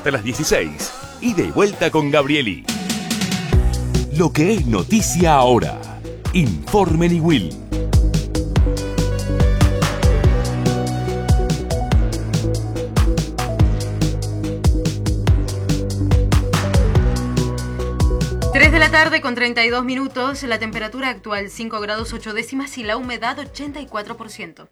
hasta las 16. Ida y vuelta con Gabrieli. Lo que es noticia ahora. Informe Niwil. De la tarde con 32 minutos, la temperatura actual 5 grados 8 décimas y la humedad 84%.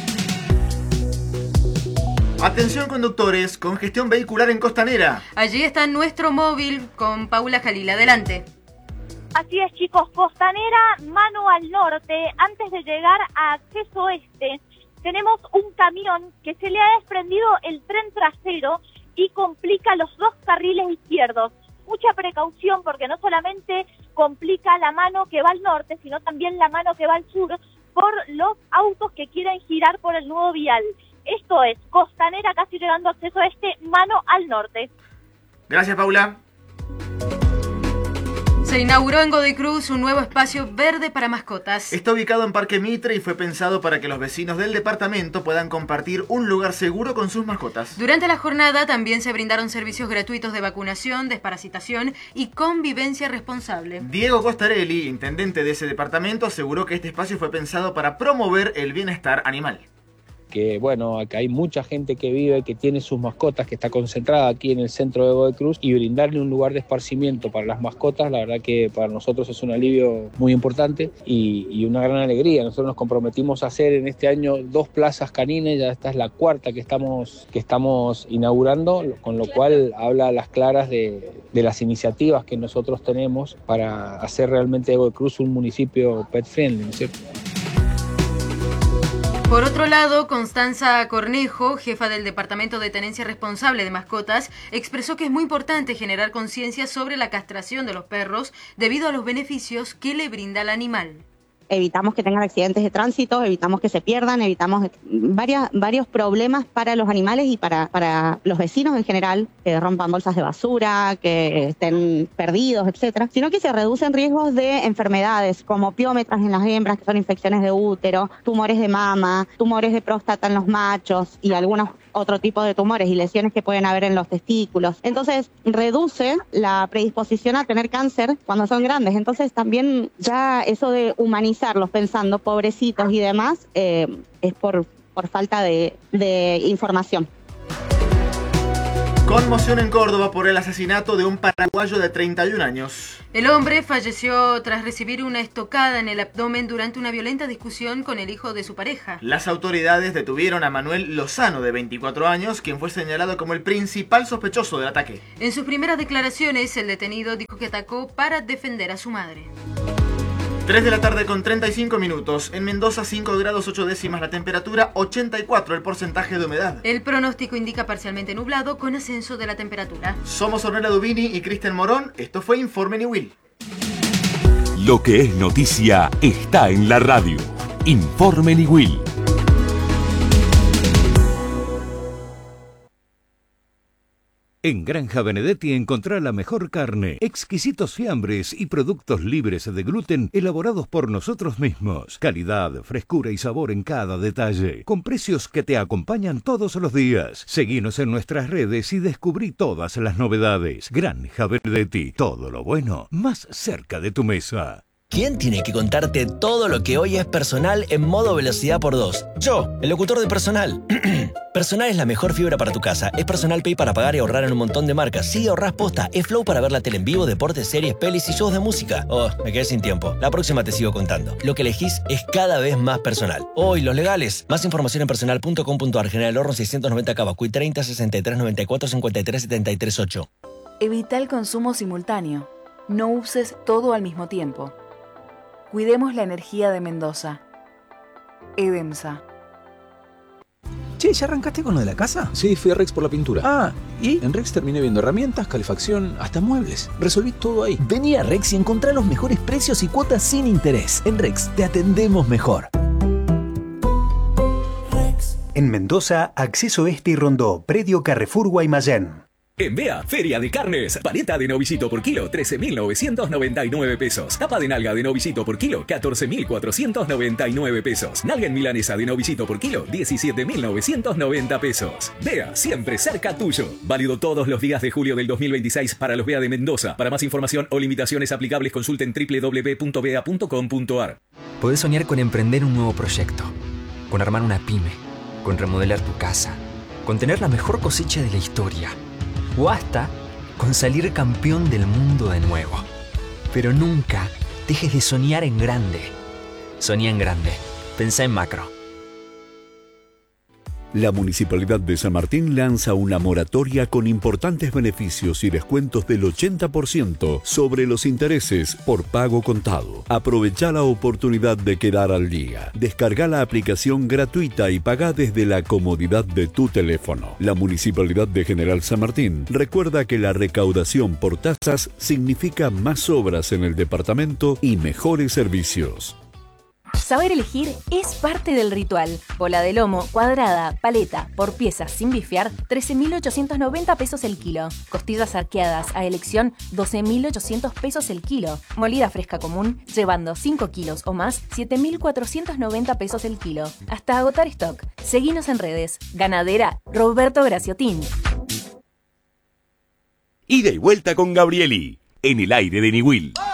Atención conductores, congestión vehicular en Costanera. Allí está nuestro móvil con Paula Jalil, adelante. Así es, chicos, Costanera, mano al norte, antes de llegar a acceso este, tenemos un camión que se le ha desprendido el tren trasero y complica los dos carriles izquierdos. Mucha precaución porque no solamente complica la mano que va al norte, sino también la mano que va al sur por los autos que quieren girar por el nuevo vial. Esto es Costanera, casi llegando a acceso este, mano al norte. Gracias, Paula. Se inauguró en Godoy Cruz un nuevo espacio verde para mascotas. Está ubicado en Parque Mitre y fue pensado para que los vecinos del departamento puedan compartir un lugar seguro con sus mascotas. Durante la jornada también se brindaron servicios gratuitos de vacunación, desparasitación y convivencia responsable. Diego Costarelli, intendente de ese departamento, aseguró que este espacio fue pensado para promover el bienestar animal. Que bueno, acá hay mucha gente que vive, que tiene sus mascotas, que está concentrada aquí en el centro de Godoy Cruz, y brindarle un lugar de esparcimiento para las mascotas, la verdad que para nosotros es un alivio muy importante y una gran alegría. Nosotros nos comprometimos a hacer en este año 2 plazas canines, ya esta es la 4ª que estamos inaugurando, con lo cual habla a las claras de las iniciativas que nosotros tenemos para hacer realmente de Godoy Cruz un municipio pet friendly, ¿no es cierto? Por otro lado, Constanza Cornejo, jefa del Departamento de Tenencia Responsable de Mascotas, expresó que es muy importante generar conciencia sobre la castración de los perros debido a los beneficios que le brinda al animal. Evitamos que tengan accidentes de tránsito, evitamos que se pierdan, evitamos varios problemas para los animales y para los vecinos en general, que rompan bolsas de basura, que estén perdidos, etcétera, sino que se reducen riesgos de enfermedades como piómetras en las hembras, que son infecciones de útero, tumores de mama, tumores de próstata en los machos y algunos otro tipo de tumores y lesiones que pueden haber en los testículos. Entonces, reduce la predisposición a tener cáncer cuando son grandes. Entonces, también ya eso de humanizarlos pensando pobrecitos y demás es por falta de información. Conmoción en Córdoba por el asesinato de un paraguayo de 31 años. El hombre falleció tras recibir una estocada en el abdomen durante una violenta discusión con el hijo de su pareja. Las autoridades detuvieron a Manuel Lozano, de 24 años, quien fue señalado como el principal sospechoso del ataque. En sus primeras declaraciones, el detenido dijo que atacó para defender a su madre. 3 de la tarde con 35 minutos. En Mendoza, 5 grados 8 décimas la temperatura, 84 el porcentaje de humedad. El pronóstico indica parcialmente nublado con ascenso de la temperatura. Somos Ornella Dubini y Cristian Morón. Esto fue Informe Niwil. Lo que es noticia está en la radio. Informe Niwil. En Granja Benedetti encontrá la mejor carne, exquisitos fiambres y productos libres de gluten elaborados por nosotros mismos. Calidad, frescura y sabor en cada detalle, con precios que te acompañan todos los días. Seguinos en nuestras redes y descubrí todas las novedades. Granja Benedetti, todo lo bueno más cerca de tu mesa. ¿Quién tiene que contarte todo lo que hoy es Personal en modo velocidad por 2? Yo, el locutor de Personal. Personal es la mejor fibra para tu casa. Es Personal Pay para pagar y ahorrar en un montón de marcas. Sí, ahorrás posta. Es Flow para ver la tele en vivo, deportes, series, pelis y shows de música. Oh, me quedé sin tiempo. La próxima te sigo contando. Lo que elegís es cada vez más personal. Oh, y los legales. Más información en personal.com.ar. General Horno 690 Cabacuy 30 63 94 53 73 8. Evita el consumo simultáneo. No uses todo al mismo tiempo. Cuidemos la energía de Mendoza. EDEMSA. Che, ¿ya arrancaste con lo de la casa? Sí, fui a Rex por la pintura. Ah, ¿y? En Rex terminé viendo herramientas, calefacción, hasta muebles. Resolví todo ahí. Vení a Rex y encontrá los mejores precios y cuotas sin interés. En Rex te atendemos mejor. En Mendoza, Acceso Este y Rondó, Predio Carrefour Guaymallén. En Bea, Feria de Carnes. Paleta de novillito por kilo, 13.999 pesos. Tapa de nalga de novillito por kilo, 14.499 pesos. Nalga en milanesa de novillito por kilo, 17.990 pesos. Bea, siempre cerca tuyo. Válido todos los días de julio del 2026 para los Bea de Mendoza. Para más información o limitaciones aplicables, consulten www.bea.com.ar. Podés soñar con emprender un nuevo proyecto, con armar una pyme, con remodelar tu casa, con tener la mejor cosecha de la historia, o hasta con salir campeón del mundo de nuevo. Pero nunca dejes de soñar en grande. Soñá en grande. Pensá en macro. La Municipalidad de San Martín lanza una moratoria con importantes beneficios y descuentos del 80% sobre los intereses por pago contado. Aprovecha la oportunidad de quedar al día. Descarga la aplicación gratuita y paga desde la comodidad de tu teléfono. La Municipalidad de General San Martín recuerda que la recaudación por tasas significa más obras en el departamento y mejores servicios. Saber elegir es parte del ritual. Bola de lomo, cuadrada, paleta, por piezas sin bifear, 13.890 pesos el kilo. Costillas arqueadas a elección, 12.800 pesos el kilo. Molida fresca común, llevando 5 kilos o más, 7.490 pesos el kilo. Hasta agotar stock. Seguinos en redes. Ganadera Roberto Graciotín. Ida y vuelta con Gabrieli, en el aire de Niwil.